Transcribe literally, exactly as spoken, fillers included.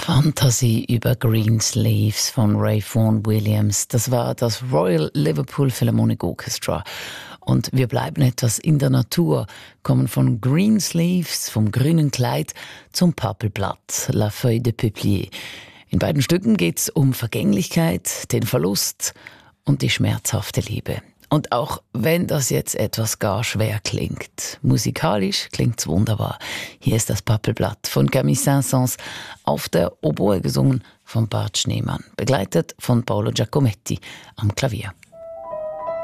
Fantasy über Greensleeves von Ray Vaughan Williams. Das war das Royal Liverpool Philharmonic Orchestra. Und wir bleiben etwas in der Natur, kommen von Greensleeves, vom grünen Kleid, zum Pappelblatt, La Feuille de Peuplier. In beiden Stücken geht es um Vergänglichkeit, den Verlust und die schmerzhafte Liebe. Und auch wenn das jetzt etwas gar schwer klingt, musikalisch klingt's wunderbar. Hier ist das Pappelblatt von Camille Saint-Saëns, auf der Oboe gesungen von Bart Schneemann, begleitet von Paolo Giacometti am Klavier.